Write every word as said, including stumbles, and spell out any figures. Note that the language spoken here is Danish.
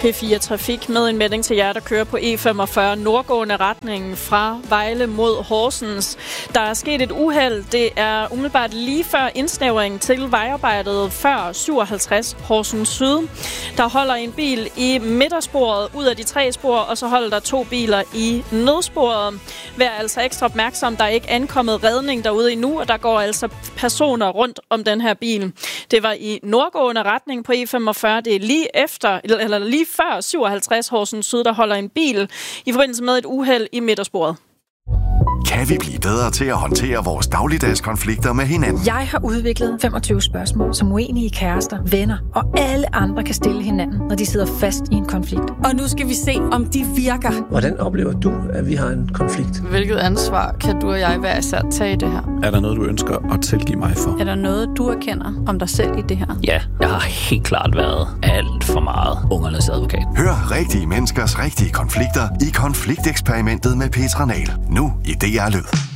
P fire Trafik med en melding til jer, der kører på E femogfyrre nordgående retningen fra Vejle mod Horsens. Der er sket et uheld. Det er umiddelbart lige før indsnævring til vejarbejdet før syvoghalvtreds Horsens Syd. Der holder en bil i midtersporet ud af de tre spor, og så holder der to biler i nødsporet. Vær altså ekstra opmærksom. Der er ikke ankommet redning derude endnu, og der går altså personer rundt om den her bil. Det var i nordgående retning på E femogfyrre. Det er lige efter, eller lige før syvoghalvtreds Horsens Syd, der holder en bil i forbindelse med et uheld i midtersporet. Kan vi blive bedre til at håndtere vores dagligdagskonflikter med hinanden? Jeg har udviklet femogtyve spørgsmål, som uenige kærester, venner og alle andre kan stille hinanden, når de sidder fast i en konflikt. Og nu skal vi se, om de virker. Hvordan oplever du, at vi har en konflikt? Hvilket ansvar kan du og jeg hver især tage i det her? Er der noget, du ønsker at tilgive mig for? Er der noget, du erkender om dig selv i det her? Ja, jeg har helt klart været alt for meget ungernes advokat. Hør rigtige menneskers rigtige konflikter i Konflikteksperimentet med Petra Nahl. Nu i D R Lyd.